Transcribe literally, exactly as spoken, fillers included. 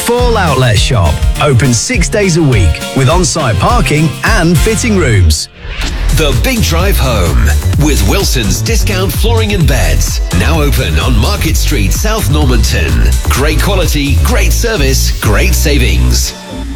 full outlet shop, open six days a week with on-site parking and fitting rooms. The Big Drive Home with Wilson's Discount Flooring and Beds. Now open on Market Street, South Normanton. Great quality, great service, great savings.